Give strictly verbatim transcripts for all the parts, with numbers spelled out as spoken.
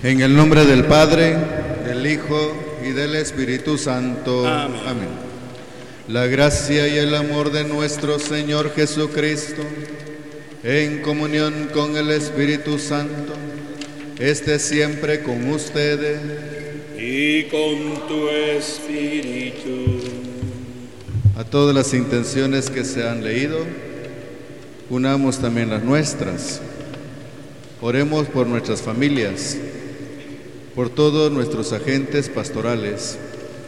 En el nombre del Padre, del Hijo y del Espíritu Santo. Amén. Amén. La gracia y el amor de nuestro Señor Jesucristo, en comunión con el Espíritu Santo, esté siempre con ustedes. Y con tu espíritu. A todas las intenciones que se han leído, unamos también las nuestras. Oremos por nuestras familias, por todos nuestros agentes pastorales,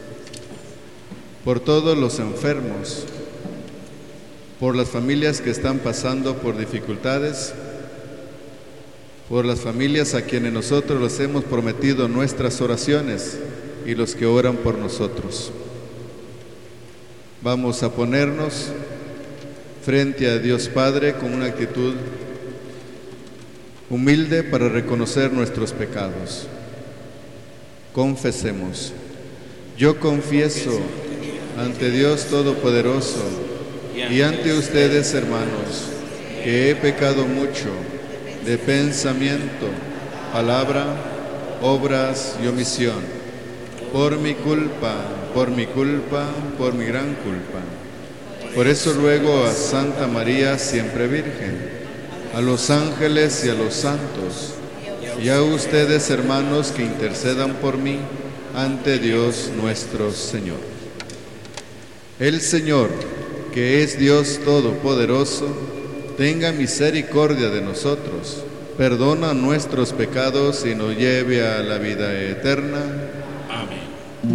por todos los enfermos, por las familias que están pasando por dificultades, por las familias a quienes nosotros les hemos prometido nuestras oraciones y los que oran por nosotros. Vamos a ponernos frente a Dios Padre con una actitud humilde para reconocer nuestros pecados. Confesemos. Yo confieso ante Dios Todopoderoso y ante ustedes, hermanos, que he pecado mucho de pensamiento, palabra, obras y omisión, por mi culpa, por mi culpa, por mi gran culpa. Por eso ruego a Santa María, siempre Virgen, a los ángeles y a los santos, y a ustedes, hermanos, que intercedan por mí ante Dios nuestro Señor. El Señor, que es Dios Todopoderoso, tenga misericordia de nosotros, perdona nuestros pecados y nos lleve a la vida eterna.